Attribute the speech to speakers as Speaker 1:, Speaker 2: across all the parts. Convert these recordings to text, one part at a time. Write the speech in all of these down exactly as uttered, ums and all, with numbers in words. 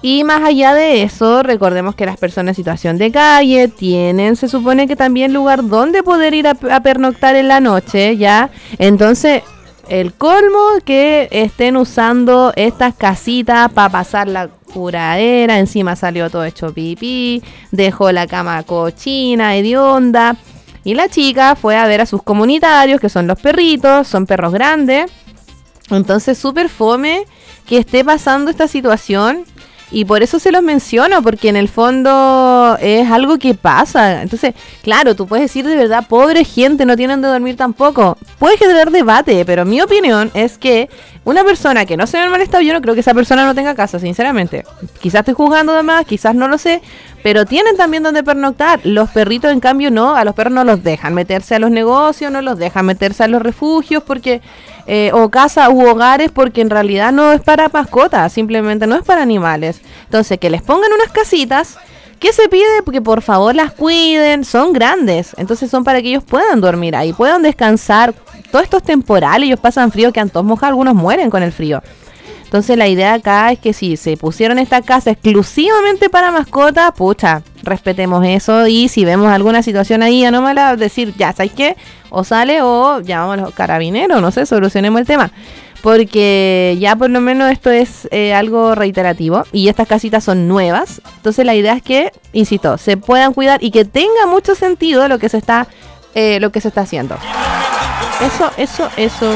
Speaker 1: Y más allá de eso, recordemos que las personas en situación de calle tienen, se supone que también lugar donde poder ir a, a pernoctar en la noche, ¿ya? Entonces, el colmo que estén usando estas casitas para pasar la curadera, encima salió todo hecho pipí, dejó la cama cochina, hedionda, y la chica fue a ver a sus comunitarios, que son los perritos, son perros grandes, entonces súper fome que esté pasando esta situación. Y por eso se los menciono, porque en el fondo es algo que pasa. Entonces, claro, tú puedes decir de verdad, pobre gente, no tienen de dormir tampoco. Puede generar debate, pero mi opinión es que una persona que no se ve en mal estado, yo no creo que esa persona no tenga casa, sinceramente. Quizás estoy juzgando de más, quizás no lo sé, pero tienen también donde pernoctar. Los perritos, en cambio, no, a los perros no los dejan meterse a los negocios, no los dejan meterse a los refugios, porque... Eh, o casas u hogares, porque en realidad no es para mascotas, simplemente no es para animales. Entonces, que les pongan unas casitas, ¿qué se pide? Que por favor las cuiden, son grandes, entonces son para que ellos puedan dormir ahí, puedan descansar. Todos estos temporales, ellos pasan frío, que a todos mojados, algunos mueren con el frío. Entonces la idea acá es que si se pusieron esta casa exclusivamente para mascotas, pucha, respetemos eso, y si vemos alguna situación ahí anómala, decir, ya, ¿sabes qué? O sale o llamamos a los carabineros, no sé, solucionemos el tema. Porque ya por lo menos esto es eh, algo reiterativo y estas casitas son nuevas. Entonces la idea es que, insisto, se puedan cuidar y que tenga mucho sentido lo que se está, eh, lo que se está haciendo. Eso, eso, eso...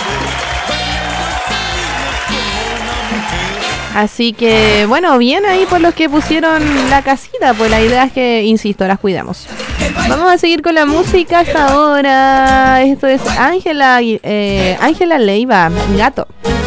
Speaker 1: Así que, bueno, bien ahí por los que pusieron la casita, pues la idea es que, insisto, las cuidamos. Vamos a seguir con la música hasta ahora. Esto es Ángela, eh, Ángela Leiva, Gato.